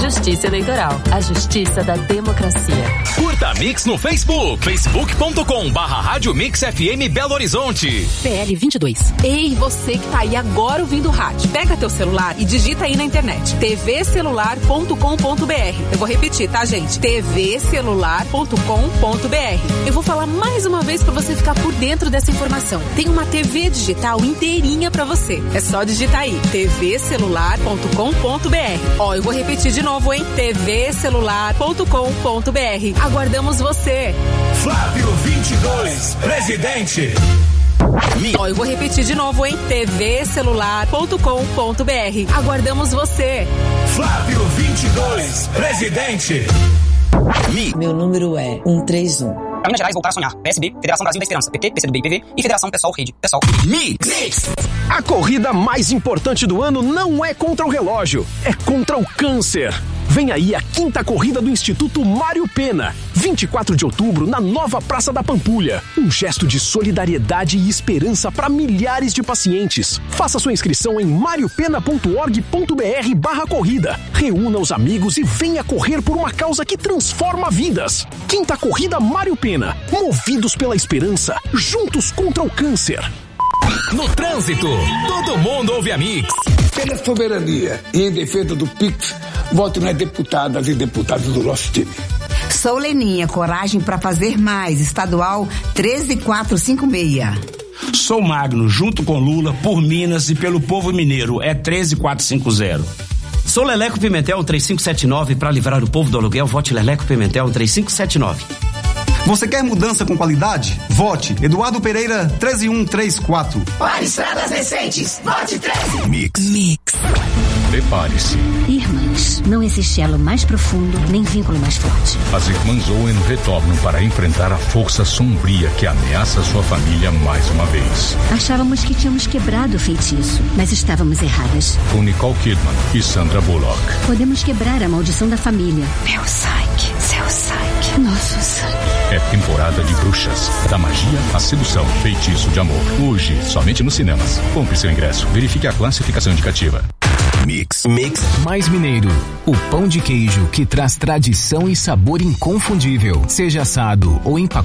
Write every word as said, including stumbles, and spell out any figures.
Justiça Eleitoral, a justiça da democracia. Curta a Mix no Facebook, facebook ponto com barra Rádio Mix F M Belo Horizonte. P L vinte e dois. Ei, você que tá aí agora ouvindo o rádio, pega teu celular e digita aí na internet, t v celular ponto com ponto b r. Eu vou repetir, tá, gente? t v celular ponto com ponto b r. Eu vou falar mais uma vez pra você ficar por dentro dessa informação. Tem uma T V digital inteirinha pra você. É só digitar aí, t v celular ponto com ponto b r. Ó, eu vou repetir de novo, hein? t v celular ponto com ponto b r. Aguardamos você. Flávio vinte e dois, presidente. Ó, eu vou repetir de novo, hein? t v celular ponto com ponto b r. Aguardamos você. Flávio vinte e dois, presidente. Meu número é um três um. Pra Minas Gerais voltar a sonhar. P S B, Federação Brasil da Esperança, P T, P C do B e P V e Federação Pessoal Rede. Pessoal. Mix. Mix. A corrida mais importante do ano não é contra o relógio, é contra o câncer. Vem aí a quinta corrida do Instituto Mário Pena, vinte e quatro de outubro, na nova Praça da Pampulha. Um gesto de solidariedade e esperança para milhares de pacientes. Faça sua inscrição em mariopena ponto org ponto b r barra corrida. Reúna os amigos e venha correr por uma causa que transforma vidas. Quinta corrida Mário Pena, movidos pela esperança, juntos contra o câncer. No trânsito, todo mundo ouve a Mix. Pela soberania e em defesa do Pix, voto nas deputadas e deputados do nosso time. Sou Leninha, coragem para fazer mais, estadual treze quatrocentos e cinquenta e seis. Sou Magno, junto com Lula, por Minas e pelo povo mineiro, é treze quatrocentos e cinquenta. Sou Leleco Pimentel três cinco sete nove, para livrar o povo do aluguel, vote Leleco Pimentel três cinco sete nove. Você quer mudança com qualidade? Vote Eduardo Pereira treze mil cento e trinta e quatro. Para estradas recentes, vote treze. Mix. Mix. Prepare-se. Irmãs, não existe elo mais profundo, nem vínculo mais forte. As irmãs Owen retornam para enfrentar a força sombria que ameaça sua família mais uma vez. Achávamos que tínhamos quebrado o feitiço, mas estávamos erradas. Com Nicole Kidman e Sandra Bullock. Podemos quebrar a maldição da família. Meu sangue, seu sangue, nosso sangue. É temporada de bruxas, da magia à sedução, feitiço de amor. Hoje, somente nos cinemas. Compre seu ingresso, verifique a classificação indicativa. Mix. Mix. Mais Mineiro. O pão de queijo que traz tradição e sabor inconfundível. Seja assado ou empacotado.